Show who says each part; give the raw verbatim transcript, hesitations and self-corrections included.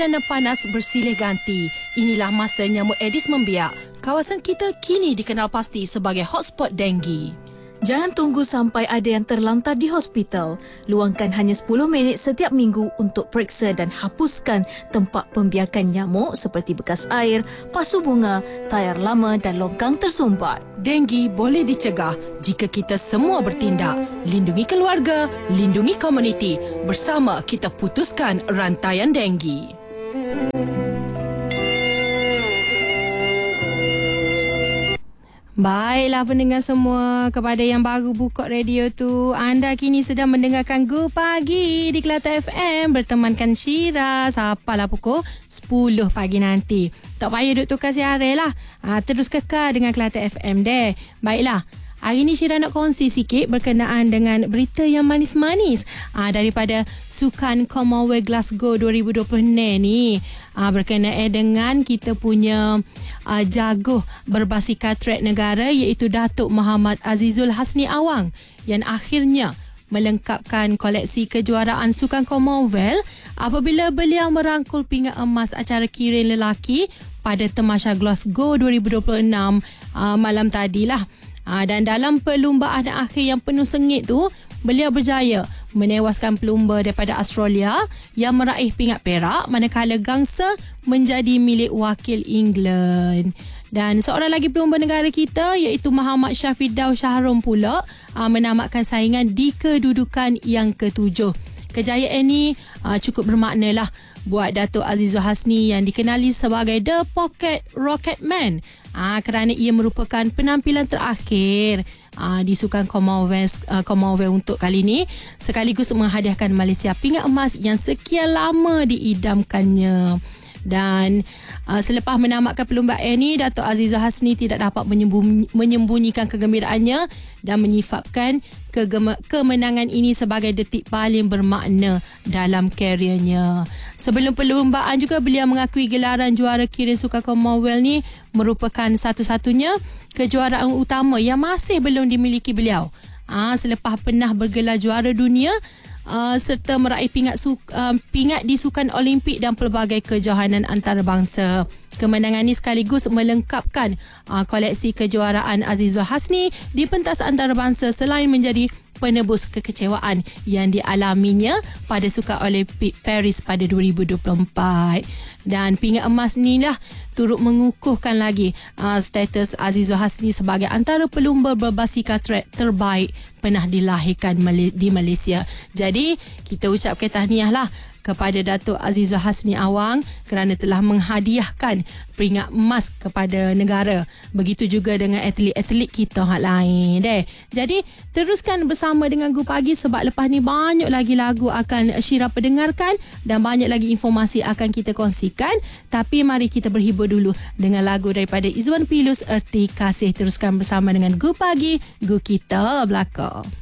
Speaker 1: Udara panas bersilih ganti. Inilah masa nyamuk Aedes membiak. Kawasan kita kini dikenal pasti sebagai hotspot denggi.
Speaker 2: Jangan tunggu sampai ada yang terlantar di hospital. Luangkan hanya sepuluh minit setiap minggu untuk periksa dan hapuskan tempat pembiakan nyamuk seperti bekas air, pasu bunga, tayar lama dan longkang tersumbat.
Speaker 1: Denggi boleh dicegah jika kita semua bertindak. Lindungi keluarga, lindungi komuniti. Bersama kita putuskan rantaian denggi.
Speaker 3: Baiklah pendengar semua, kepada yang baru buka radio tu, anda kini sedang mendengarkan Go Pagi di Kelate F M bertemankan Syira sampailah pukul sepuluh pagi nanti. Tak payah duk tukar siaran lah. Ha, terus kekal dengan Kelate F M deh. Baiklah. Hari ni Syira nak kongsi sikit berkenaan dengan berita yang manis-manis aa, daripada Sukan Commonwealth Glasgow dua ribu dua puluh ni. Aa, berkenaan dengan kita punya aa, jaguh berbasikal trek negara iaitu Datuk Muhammad Azizul Hasni Awang yang akhirnya melengkapkan koleksi kejuaraan Sukan Commonwealth apabila beliau merangkul pingat emas acara kirin lelaki pada Tamasha Glasgow dua ribu dua puluh enam aa, malam tadilah. Ha, dan dalam perlumbaan akhir yang penuh sengit tu, beliau berjaya menewaskan pelumba daripada Australia yang meraih pingat perak manakala gangsa menjadi milik wakil England. Dan seorang lagi pelumba negara kita iaitu Muhammad Syafidaw Shahrom pula ha, menamatkan saingan di kedudukan yang ketujuh. Kejayaan ini uh, cukup bermakna lah buat Datuk Azizul Hasni yang dikenali sebagai The Pocket Rocket Man uh, kerana ia merupakan penampilan terakhir uh, di Sukan Commonwealth, uh, Commonwealth untuk kali ini sekaligus menghadiahkan Malaysia pingat emas yang sekian lama diidamkannya. Dan uh, selepas menamatkan perlumbaan ini, Datuk Azizul Hasni tidak dapat menyembunyi, menyembunyikan kegembiraannya dan menyifatkan kegema, kemenangan ini sebagai detik paling bermakna dalam kariernya. Sebelum perlumbaan juga beliau mengakui gelaran juara kirin Sukan Commonwealth ni merupakan satu-satunya kejuaraan utama yang masih belum dimiliki beliau. Ah, selepas pernah bergelar juara dunia Uh, serta meraih pingat, su- uh, pingat di Sukan Olimpik dan pelbagai kejohanan antarabangsa. Kemenangan ini sekaligus melengkapkan uh, koleksi kejuaraan Azizul Hasni di pentas antarabangsa selain menjadi penebus kekecewaan yang dialaminya pada Sukan Olimpik Paris pada dua ribu dua puluh empat. Dan pingat emas ni lah turut mengukuhkan lagi uh, status Azizul Hasni sebagai antara pelumba berbasikal trek terbaik pernah dilahirkan di Malaysia. Jadi kita ucapkan tahniah lah kepada Datuk Azizul Hasni Awang kerana telah menghadiahkan peringkat emas kepada negara. Begitu juga dengan atlet-atlet kita hak lain deh. Jadi teruskan bersama dengan Go Pagi sebab lepas ni banyak lagi lagu akan Syira pendengarkan dan banyak lagi informasi akan kita kongsikan. Tapi mari kita berhibur dulu dengan lagu daripada Izwan Pilus, Erti Kasih. Teruskan bersama dengan Go Pagi, Go Kita Belakang.